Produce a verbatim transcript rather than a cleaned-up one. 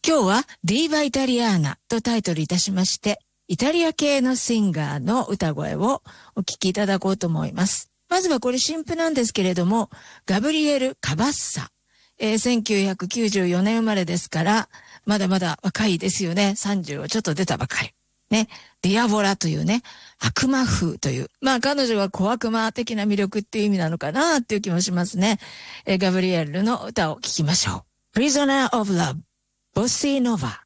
今日はディーバイタリアーナとタイトルいたしまして、イタリア系のシンガーの歌声をお聴きいただこうと思います。まずはこれ新譜なんですけれども、ガブリエル・カバッサ。えー、せんきゅうひゃくきゅうじゅうよねん生まれですから、まだまだ若いですよね。さんじゅうをちょっと出たばかり。ね。ディアボラというね、悪魔風という。まあ彼女は小悪魔的な魅力っていう意味なのかなっていう気もしますね。えー、ガブリエルの歌を聴きましょう。Prisoner of Love、ボッシーノヴァ。